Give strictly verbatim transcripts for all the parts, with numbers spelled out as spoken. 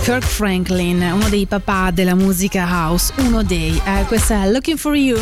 Kirk Franklin, uno dei papà della musica house, uno dei. Eh, questa è Looking for You,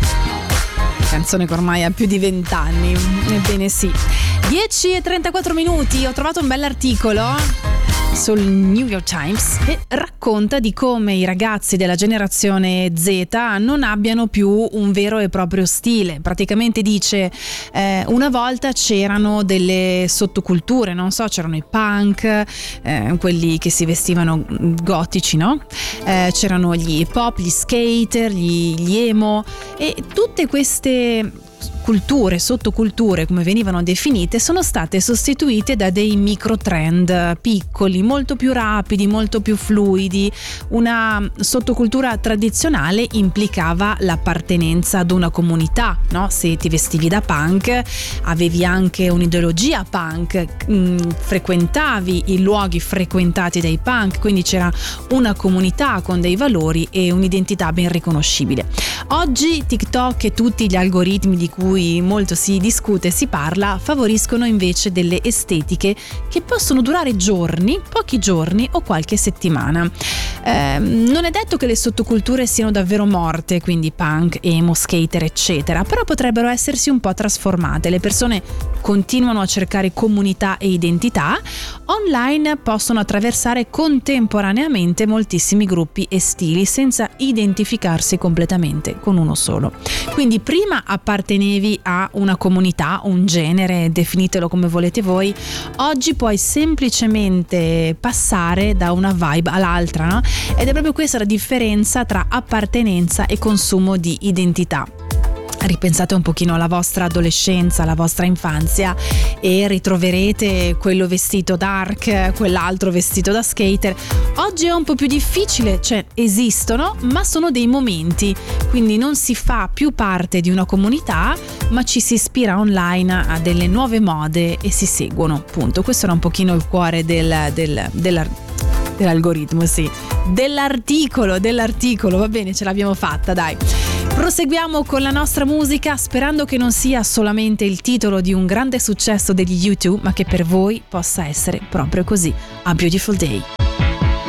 canzone che ormai ha più di vent'anni. Ebbene sì. dieci e trentaquattro minuti, ho trovato un bell'articolo sul New York Times che racconta di come i ragazzi della generazione Z non abbiano più un vero e proprio stile. Praticamente dice eh, una volta c'erano delle sottoculture, non so, c'erano i punk, eh, quelli che si vestivano gotici, no? Eh, c'erano gli hip hop, gli skater, gli, gli emo, e tutte queste culture, sottoculture come venivano definite, sono state sostituite da dei micro trend piccoli, molto più rapidi, molto più fluidi. Una sottocultura tradizionale implicava l'appartenenza ad una comunità, no? Se ti vestivi da punk avevi anche un'ideologia punk, mh, frequentavi i luoghi frequentati dai punk, quindi c'era una comunità con dei valori e un'identità ben riconoscibile. Oggi TikTok e tutti gli algoritmi di cui molto si discute e si parla favoriscono invece delle estetiche che possono durare giorni, pochi giorni o qualche settimana. Eh, non è detto che le sottoculture siano davvero morte, quindi punk, emo, skater eccetera, però potrebbero essersi un po' trasformate. Le persone continuano a cercare comunità e identità. Online possono attraversare contemporaneamente moltissimi gruppi e stili senza identificarsi completamente con uno solo. Quindi prima appartenevi a una comunità, un genere, definitelo come volete voi, oggi puoi semplicemente passare da una vibe all'altra, no? Ed è proprio questa la differenza tra appartenenza e consumo di identità. Ripensate un pochino alla vostra adolescenza, alla vostra infanzia e ritroverete quello vestito dark, quell'altro vestito da skater. Oggi è un po' più difficile, cioè esistono, ma sono dei momenti, quindi non si fa più parte di una comunità, ma ci si ispira online a delle nuove mode e si seguono, punto. Questo era un pochino il cuore del, del, della, dell'algoritmo, sì, dell'articolo, dell'articolo, va bene, ce l'abbiamo fatta, dai. Proseguiamo con la nostra musica, sperando che non sia solamente il titolo di un grande successo degli U due, ma che per voi possa essere proprio così. A Beautiful Day.